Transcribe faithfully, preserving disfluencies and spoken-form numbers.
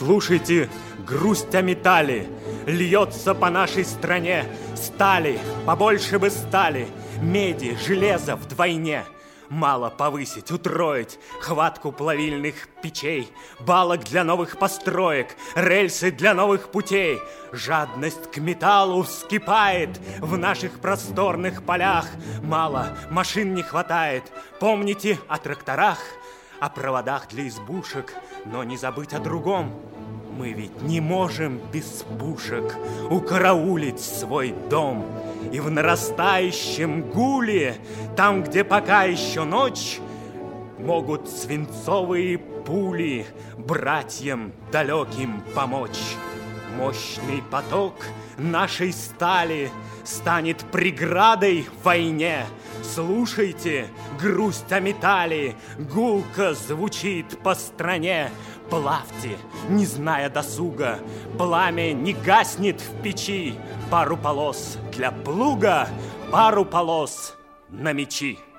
Слушайте, грусть о металле льется по нашей стране. Стали, побольше бы стали, меди, железа вдвойне. Мало повысить, утроить хватку плавильных печей, балок для новых построек, рельсы для новых путей. Жадность к металлу вскипает в наших просторных полях. Мало, машин не хватает. Помните о тракторах, о проводах для избушек, но не забыть о другом. Мы ведь не можем без пушек укараулить свой дом. И в нарастающем гуле, там, где пока еще ночь, могут свинцовые пули братьям далеким помочь. Мощный поток нашей стали станет преградой в войне. Слушайте, грусть о металле гулко звучит по стране. Плавьте, не зная досуга, пламя не гаснет в печи. Пару полос для плуга, пару полос на мечи.